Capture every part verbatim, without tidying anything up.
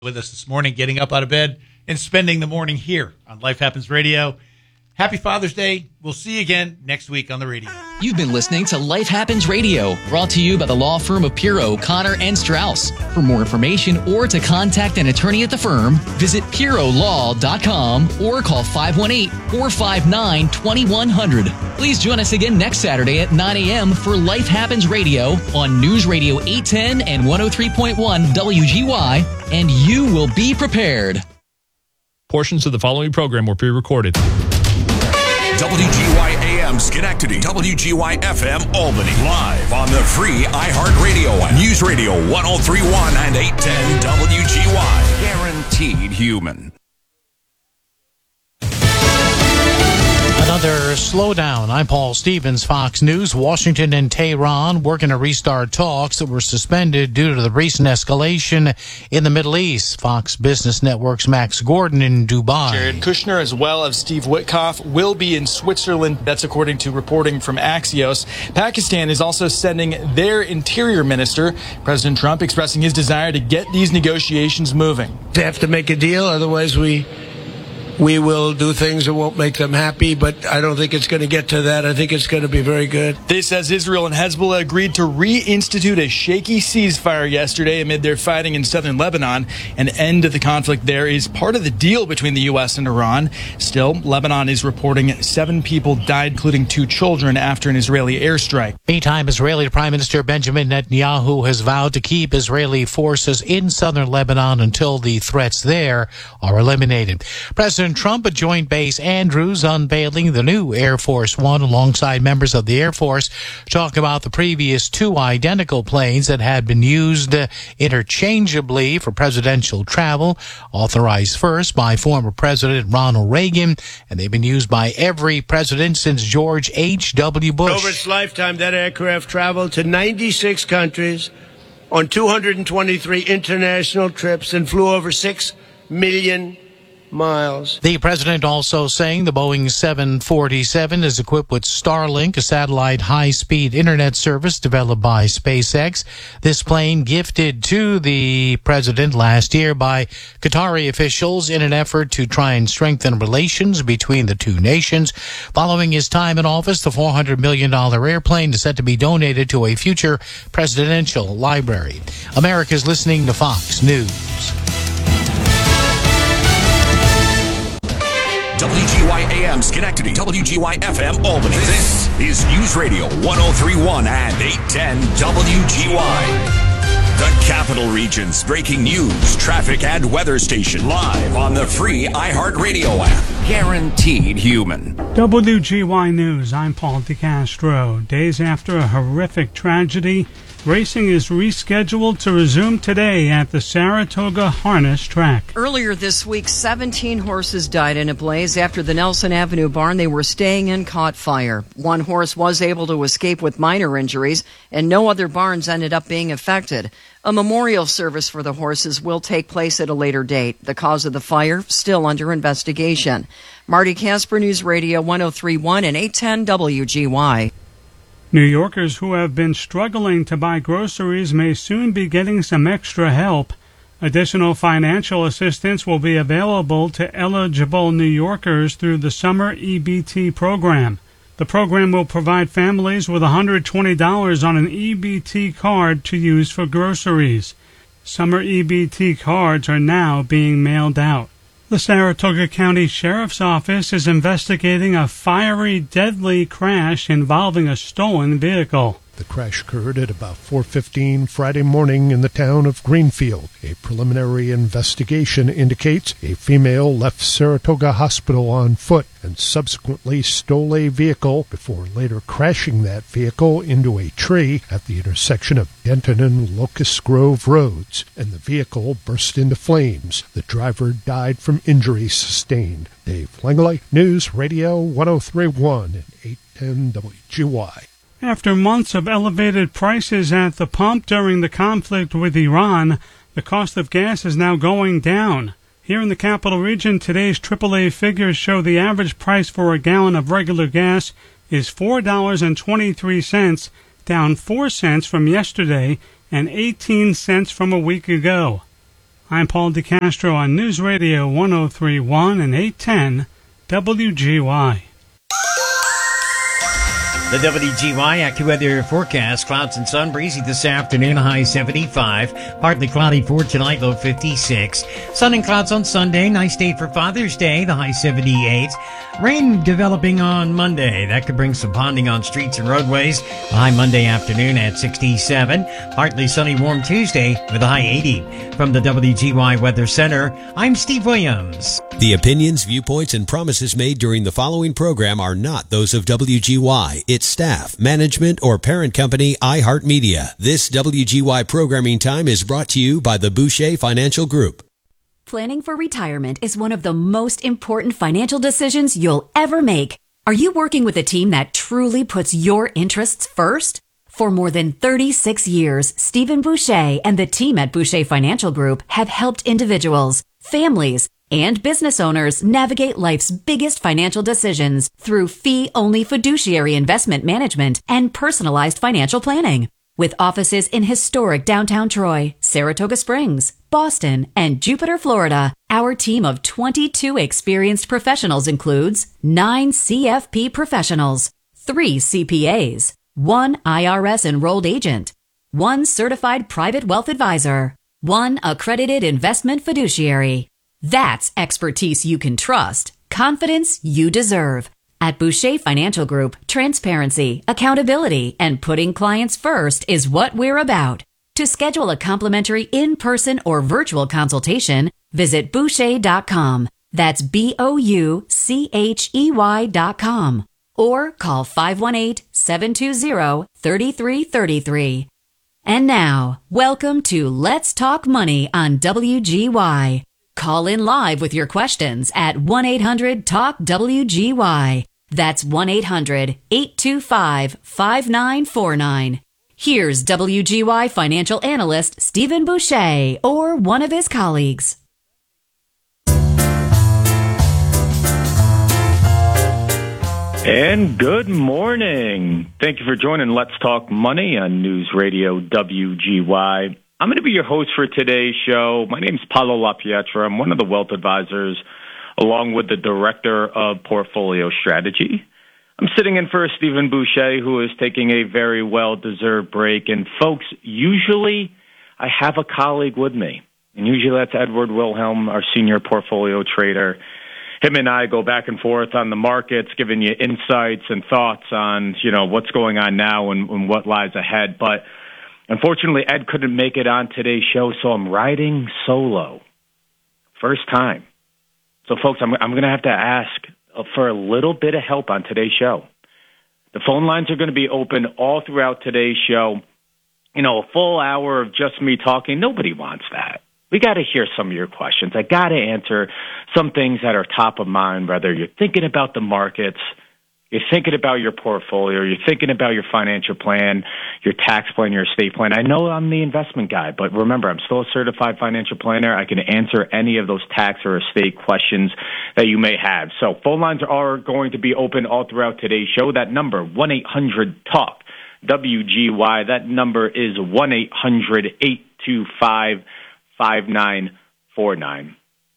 with us this morning, getting up out of bed and spending the morning here on Life Happens Radio. Happy Father's Day. We'll see you again next week on the radio. You've been listening to Life Happens Radio, brought to you by the law firm of Piro, Connor, and Strauss. For more information or to contact an attorney at the firm, visit piro law dot com or call five one eight, four five nine, two one zero zero. Please join us again next Saturday at nine a.m. for Life Happens Radio on News Radio eight ten and one oh three point one W G Y, and you will be prepared. Portions of the following program were pre-recorded. W G Y A M Schenectady, W G Y F M Albany, live on the free iHeartRadio app. News Radio one oh three point one and eight ten W G Y. Guaranteed human. Another slowdown. I'm Paul Stevens, Fox News. Washington and Tehran working to restart talks that were suspended due to the recent escalation in the Middle East. Fox Business Network's Max Gordon in Dubai. Jared Kushner, as well as Steve Witkoff, will be in Switzerland. That's according to reporting from Axios. Pakistan is also sending their interior minister. President Trump expressing his desire to get these negotiations moving. They have to make a deal, otherwise we... We will do things that won't make them happy, but I don't think it's going to get to that. I think it's going to be very good. This as Israel and Hezbollah agreed to reinstitute a shaky ceasefire yesterday amid their fighting in southern Lebanon. An end to the conflict there is part of the deal between the U S and Iran. Still, Lebanon is reporting seven people died, including two children, after an Israeli airstrike. Meantime, Israeli Prime Minister Benjamin Netanyahu has vowed to keep Israeli forces in southern Lebanon until the threats there are eliminated. President Trump at Joint Base Andrews unveiling the new Air Force One alongside members of the Air Force, talk about the previous two identical planes that had been used interchangeably for presidential travel, authorized first by former President Ronald Reagan, and they've been used by every president since George H W Bush. Over its lifetime, that aircraft traveled to ninety-six countries on two hundred twenty-three international trips and flew over six million miles. The president also saying the Boeing seven forty-seven is equipped with Starlink, a satellite high-speed internet service developed by SpaceX. This plane gifted to the president last year by Qatari officials in an effort to try and strengthen relations between the two nations. Following his time in office, the four hundred million dollars airplane is set to be donated to a future presidential library. America's listening to Fox News. W G Y A M Schenectady, W G Y F M Albany. This is News Radio one oh three point one and eight ten W G Y. The Capital Region's breaking news, traffic, and weather station, live on the free iHeartRadio app. Guaranteed human. W G Y News, I'm Paul DeCastro. Days after a horrific tragedy, racing is rescheduled to resume today at the Saratoga Harness Track. Earlier this week, seventeen horses died in a blaze after the Nelson Avenue barn they were staying in caught fire. One horse was able to escape with minor injuries, and no other barns ended up being affected. A memorial service for the horses will take place at a later date. The cause of the fire still under investigation. Marty Casper, News Radio one oh three point one and eight ten W G Y. New Yorkers who have been struggling to buy groceries may soon be getting some extra help. Additional financial assistance will be available to eligible New Yorkers through the Summer E B T program. The program will provide families with one hundred twenty dollars on an E B T card to use for groceries. Summer E B T cards are now being mailed out. The Saratoga County Sheriff's Office is investigating a fiery, deadly crash involving a stolen vehicle. The crash occurred at about four fifteen Friday morning in the town of Greenfield. A preliminary investigation indicates a female left Saratoga Hospital on foot and subsequently stole a vehicle before later crashing that vehicle into a tree at the intersection of Denton and Locust Grove Roads, and the vehicle burst into flames. The driver died from injuries sustained. Dave Langley, News Radio one oh three point one and eight ten W G Y. After months of elevated prices at the pump during the conflict with Iran, the cost of gas is now going down. Here in the Capital Region, today's triple A figures show the average price for a gallon of regular gas is four dollars and twenty-three cents, down four cents from yesterday and eighteen cents from a week ago. I'm Paul DeCastro on News Radio one oh three point one and eight ten W G Y. The W G Y AccuWeather forecast: clouds and sun, breezy this afternoon, high seventy-five. Partly cloudy for tonight, low fifty-six. Sun and clouds on Sunday, nice day for Father's Day, the high seventy-eight. Rain developing on Monday. That could bring some ponding on streets and roadways. The high Monday afternoon at sixty-seven. Partly sunny, warm Tuesday with a high eighty. From the W G Y Weather Center, I'm Steve Williams. The opinions, viewpoints, and promises made during the following program are not those of W G Y, its staff, management, or parent company iHeartMedia. This W G Y programming time is brought to you by the Boucher Financial Group. Planning for retirement is one of the most important financial decisions you'll ever make. Are you working with a team that truly puts your interests first? For more than thirty-six years, Stephen Boucher and the team at Boucher Financial Group have helped individuals, families, and business owners navigate life's biggest financial decisions through fee-only fiduciary investment management and personalized financial planning. With offices in historic downtown Troy, Saratoga Springs, Boston, and Jupiter, Florida, our team of twenty-two experienced professionals includes nine C F P professionals, three C P As, one I R S-enrolled agent, one certified private wealth advisor, one accredited investment fiduciary. That's expertise you can trust, confidence you deserve. At Boucher Financial Group, transparency, accountability, and putting clients first is what we're about. To schedule a complimentary in-person or virtual consultation, visit Boucher dot com. That's B O U C H E Y dot com. Or call five one eight, seven two zero, three three three three. And now, welcome to Let's Talk Money on W G Y. Call in live with your questions at one eight hundred talk W G Y. That's one eight hundred, eight two five, five nine four nine. Here's W G Y financial analyst Stephen Boucher or one of his colleagues. And good morning. Thank you for joining Let's Talk Money on News Radio W G Y. I'm going to be your host for today's show. My name is Paolo LaPietra. I'm one of the wealth advisors, along with the Director of Portfolio Strategy. I'm sitting in for Stephen Boucher, who is taking a very well-deserved break. And folks, usually I have a colleague with me, and usually that's Edward Wilhelm, our senior portfolio trader. Him and I go back and forth on the markets, giving you insights and thoughts on, you know, what's going on now and, and what lies ahead. But unfortunately, Ed couldn't make it on today's show, so I'm riding solo. First time. So, folks, I'm, I'm going to have to ask for a little bit of help on today's show. The phone lines are going to be open all throughout today's show. You know, a full hour of just me talking, nobody wants that. We got to hear some of your questions. I got to answer some things that are top of mind, whether you're thinking about the markets, you're thinking about your portfolio, you're thinking about your financial plan, your tax plan, your estate plan. I know I'm the investment guy, but remember, I'm still a certified financial planner. I can answer any of those tax or estate questions that you may have. So phone lines are going to be open all throughout today's show. That number, one eight hundred talk W G Y. That number is one eight hundred, eight two five, five nine four nine.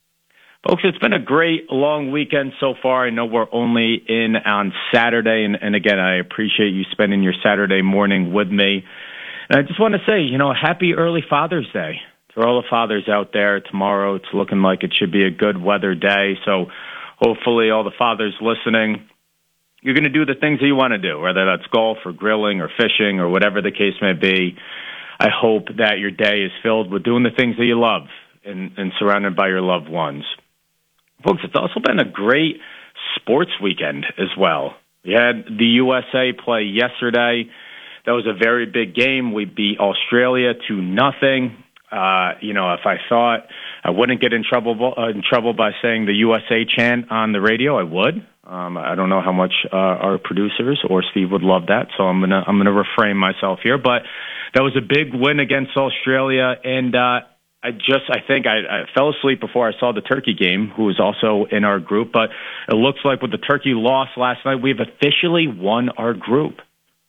Folks, it's been a great long weekend so far. I know we're only in on Saturday, and, and again, I appreciate you spending your Saturday morning with me. And I just want to say, you know, happy early Father's Day to all the fathers out there. Tomorrow, it's looking like it should be a good weather day, so hopefully all the fathers listening, you're going to do the things that you want to do, whether that's golf or grilling or fishing or whatever the case may be. I hope that your day is filled with doing the things that you love and, and surrounded by your loved ones. Folks, it's also been a great sports weekend as well. We had the U S A play yesterday. That was a very big game. We beat Australia to nothing. Uh, you know, if I thought I wouldn't get in trouble uh, in trouble by saying the U S A chant on the radio, I would. Um, I don't know how much uh, our producers or Steve would love that, so I'm gonna I'm gonna refrain myself here. But that was a big win against Australia, and uh, I just, I think I, I fell asleep before I saw the Turkey game, who was also in our group. But it looks like with the Turkey loss last night, we've officially won our group.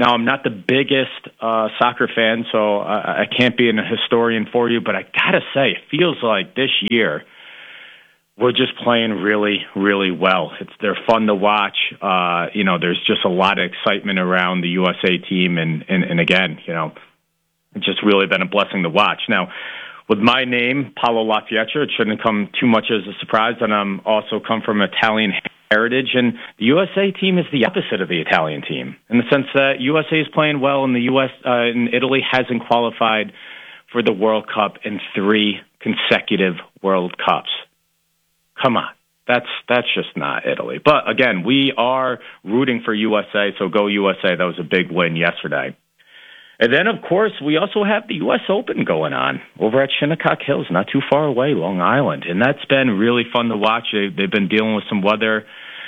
Now, I'm not the biggest uh, soccer fan, so I, I can't be a historian for you, but I got to say, it feels like this year we're just playing really, really well. It's They're fun to watch. Uh, you know, there's just a lot of excitement around the U S A team, and, and, and again, you know, it's just really been a blessing to watch. Now, with my name, Paolo LaPietra, it shouldn't come too much as a surprise that I'm also come from Italian heritage, and the U S A team is the opposite of the Italian team in the sense that U S A is playing well, and the U S uh, and Italy hasn't qualified for the World Cup in three consecutive World Cups. Come on, that's that's just not Italy. But again, we are rooting for U S A, so go U S A. That was a big win yesterday. And then, of course, we also have the U S Open going on over at Shinnecock Hills, not too far away, Long Island. And that's been really fun to watch. They've, they've been dealing with some weather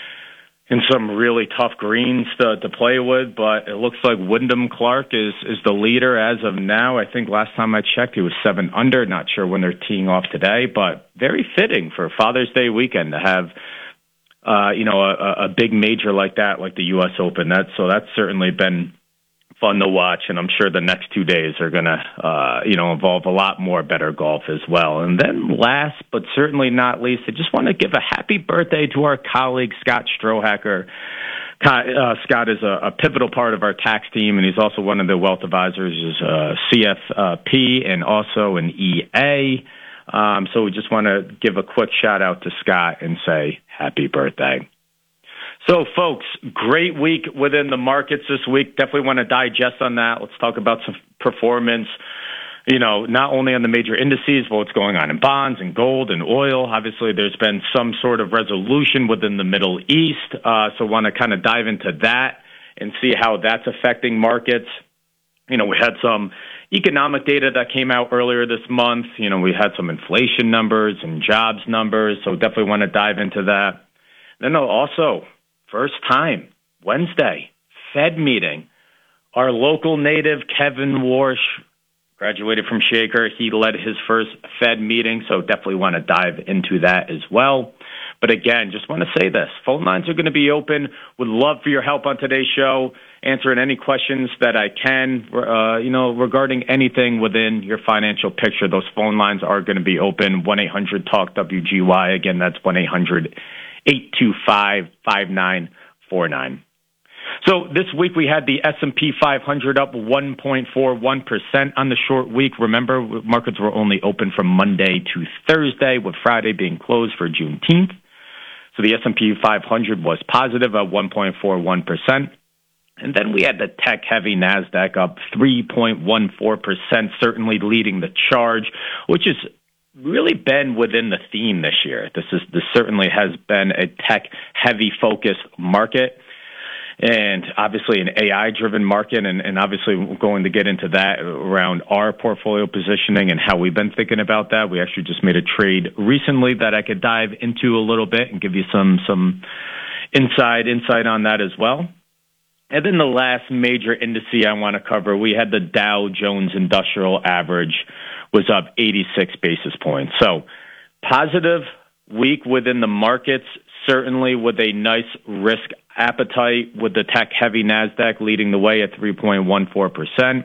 and some really tough greens to, to play with, but it looks like Wyndham Clark is, is the leader as of now. I think last time I checked, he was seven under. Not sure when they're teeing off today, but very fitting for Father's Day weekend to have uh, you know, a, a big major like that, like the U S Open. That, so that's certainly been fun to watch, and I'm sure the next two days are going to, uh, you know, involve a lot more better golf as well. And then last, but certainly not least, I just want to give a happy birthday to our colleague, Scott Strohacker. Uh, Scott is a, a pivotal part of our tax team, and he's also one of the wealth advisors, is a C F P and also an E A. Um, so we just want to give a quick shout out to Scott and say happy birthday. So, folks, great week within the markets this week. Definitely want to digest on that. Let's talk about some performance, you know, not only on the major indices, but what's going on in bonds and gold and oil. Obviously, there's been some sort of resolution within the Middle East. Uh, so want to kind of dive into that and see how that's affecting markets. You know, we had some economic data that came out earlier this month. You know, we had some inflation numbers and jobs numbers. So definitely want to dive into that. Then also, first time, Wednesday, Fed meeting. Our local native, Kevin Warsh, graduated from Shaker. He led his first Fed meeting, so definitely want to dive into that as well. But again, just want to say this. Phone lines are going to be open. Would love for your help on today's show, answering any questions that I can, uh, you know, regarding anything within your financial picture. Those phone lines are going to be open. one eight hundred talk W G Y. Again, that's one eight hundred eight two five five nine four nine. So this week we had the S and P five hundred up one point four one percent on the short week. Remember, markets were only open from Monday to Thursday, with Friday being closed for Juneteenth. So the S and P five hundred was positive at one point four one percent. And then we had the tech-heavy NASDAQ up three point one four percent, certainly leading the charge, which is really been within the theme this year. This is this certainly has been a tech-heavy focused market, and obviously an A I-driven market, and, and obviously we're going to get into that around our portfolio positioning and how we've been thinking about that. We actually just made a trade recently that I could dive into a little bit and give you some some inside insight on that as well. And then the last major indice I want to cover, we had the Dow Jones Industrial Average was up eighty-six basis points. So positive week within the markets, certainly with a nice risk appetite, with the tech-heavy NASDAQ leading the way at three point one four percent.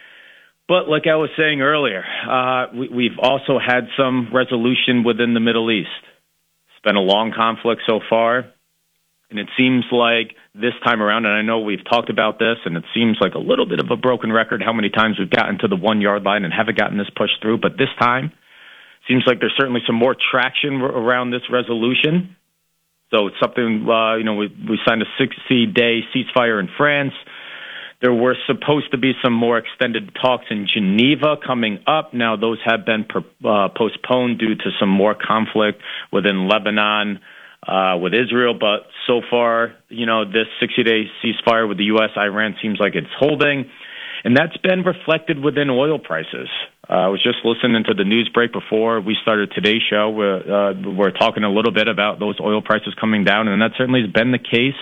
But like I was saying earlier, uh, we, we've also had some resolution within the Middle East. It's been a long conflict so far, and it seems like this time around, and I know we've talked about this, and it seems like a little bit of a broken record how many times we've gotten to the one-yard line and haven't gotten this pushed through, but this time seems like there's certainly some more traction around this resolution. So it's something, uh, you know, we, we signed a sixty-day ceasefire in France. There were supposed to be some more extended talks in Geneva coming up. Now those have been per, uh, postponed due to some more conflict within Lebanon, uh, with Israel. But so far, you know, this sixty-day ceasefire with the U S, Iran seems like it's holding. And that's been reflected within oil prices. Uh, I was just listening to the news break before we started today's show. We're, uh, we're talking a little bit about those oil prices coming down, and that certainly has been the case.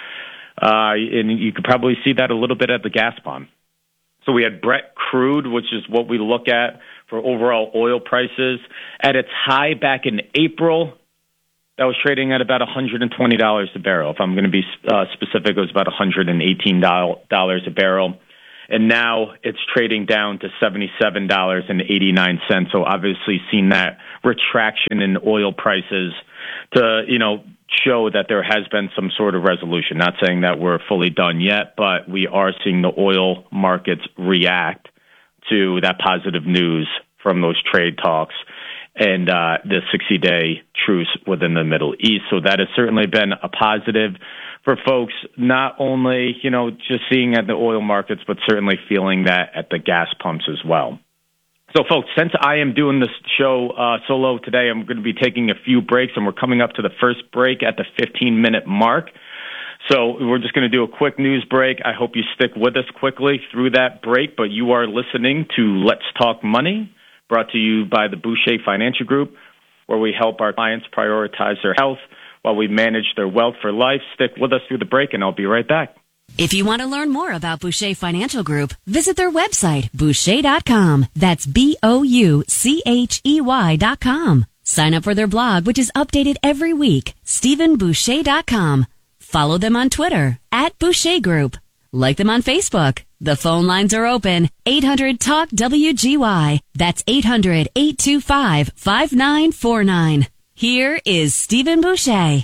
Uh, and you could probably see that a little bit at the gas pump. So we had Brent crude, which is what we look at for overall oil prices, at its high back in April. that was trading at about one hundred twenty dollars a barrel. If I'm going to be uh, specific, it was about one hundred eighteen dollars a barrel. And now it's trading down to seventy-seven dollars and eighty-nine cents. So obviously seen that retraction in oil prices to, you know, show that there has been some sort of resolution. Not saying that we're fully done yet, but we are seeing the oil markets react to that positive news from those trade talks and uh, the sixty-day truce within the Middle East. So that has certainly been a positive for folks, not only, you know, just seeing at the oil markets, but certainly feeling that at the gas pumps as well. So, folks, since I am doing this show uh, solo today, I'm going to be taking a few breaks, and we're coming up to the first break at the fifteen-minute mark. So we're just going to do a quick news break. I hope you stick with us quickly through that break, but you are listening to Let's Talk Money, brought to you by the Boucher Financial Group, where we help our clients prioritize their health while we manage their wealth for life. Stick with us through the break, and I'll be right back. If you want to learn more about Boucher Financial Group, visit their website, boucher dot com. That's B O U C H E Y dot com. Sign up for their blog, which is updated every week, stephen boucher dot com. Follow them on Twitter, at Boucher Group. Like them on Facebook. The phone lines are open, eight hundred talk W G Y. That's eight hundred, eight two five, five nine four nine. Here is Stephen Boucher.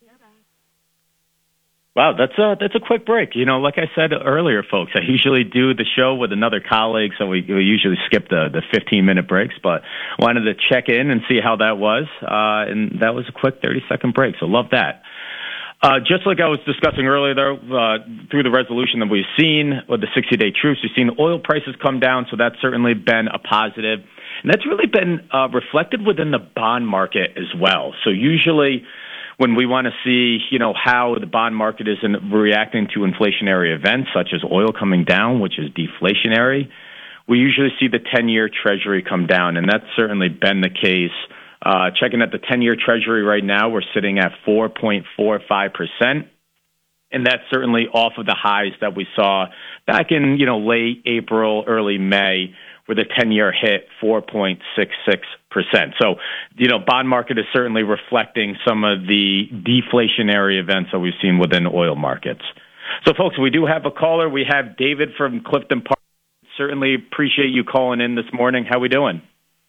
Wow, that's a, that's a quick break. You know, like I said earlier, folks, I usually do the show with another colleague, so we, we usually skip the, the fifteen-minute breaks, but wanted to check in and see how that was, uh, and that was a quick thirty-second break, so love that. Uh, just like I was discussing earlier, though, uh, through the resolution that we've seen with the sixty-day truce, we've seen oil prices come down, so that's certainly been a positive. And that's really been uh, reflected within the bond market as well. So usually when we want to see, you know, how the bond market is in reacting to inflationary events, such as oil coming down, which is deflationary, we usually see the ten-year Treasury come down, and that's certainly been the case. Uh, checking at the ten-year Treasury right now, we're sitting at four point four five percent, and that's certainly off of the highs that we saw back in, you know, late April, early May, where the ten-year hit four point six six percent. So, you know, bond market is certainly reflecting some of the deflationary events that we've seen within oil markets. So, folks, we do have a caller. We have David from Clifton Park. Certainly appreciate you calling in this morning. How we doing?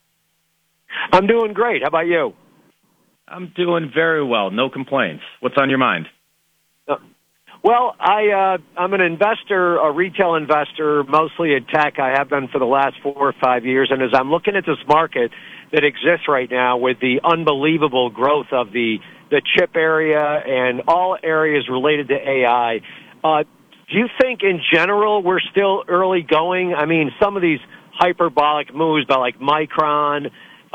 I'm doing great. How about you? I'm doing very well. No complaints. What's on your mind? Uh, well, I, uh, I'm an investor, a retail investor, mostly in tech. I have been for the last four or five years. And as I'm looking at this market that exists right now with the unbelievable growth of the, the chip area and all areas related to A I, uh, do you think in general we're still early going? I mean, some of these hyperbolic moves by like Micron,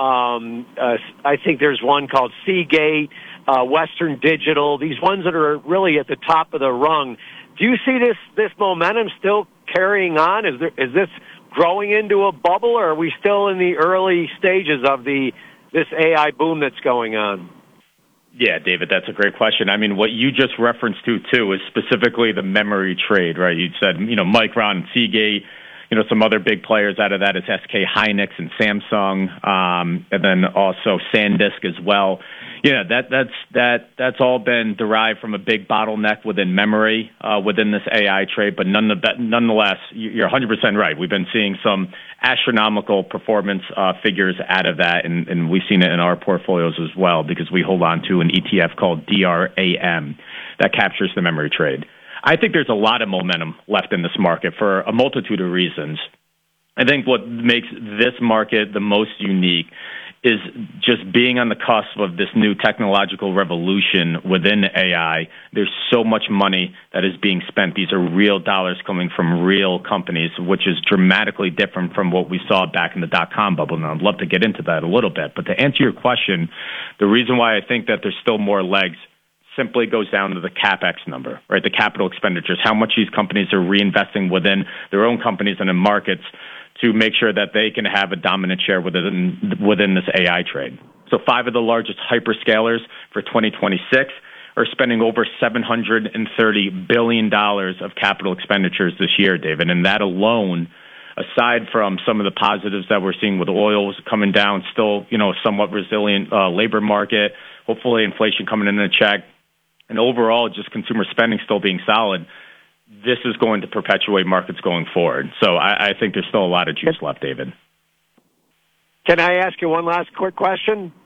Um, uh, I think there's one called Seagate, uh, Western Digital, these ones that are really at the top of the rung. Do you see this, this momentum still carrying on? Is there, is this growing into a bubble, or are we still in the early stages of the, this A I boom that's going on? Yeah, David, that's a great question. I mean, what you just referenced to, too, is specifically the memory trade, right? You said, you know, Micron, Seagate, you know, some other big players out of that is S K Hynix and Samsung, um, and then also SanDisk as well. Yeah, that that's that that's all been derived from a big bottleneck within memory uh, within this A I trade. But none, nonetheless, you're one hundred percent right. We've been seeing some astronomical performance uh, figures out of that, and, and we've seen it in our portfolios as well because we hold on to an E T F called D R A M that captures the memory trade. I think there's a lot of momentum left in this market for a multitude of reasons. I think what makes this market the most unique is just being on the cusp of this new technological revolution within A I. There's so much money that is being spent. These are real dollars coming from real companies, which is dramatically different from what we saw back in the dot-com bubble. And I'd love to get into that a little bit. But to answer your question, the reason why I think that there's still more legs simply goes down to the CapEx number, right? The capital expenditures, how much these companies are reinvesting within their own companies and in markets to make sure that they can have a dominant share within within this A I trade. So five of the largest hyperscalers for twenty twenty-six are spending over seven hundred thirty billion dollars of capital expenditures this year, David. And that alone, aside from some of the positives that we're seeing with oil coming down, still, you know, somewhat resilient uh, labor market, hopefully inflation coming in a check, and overall just consumer spending still being solid, this is going to perpetuate markets going forward. So I, I think there's still a lot of juice left, David. Can I ask you one last quick question?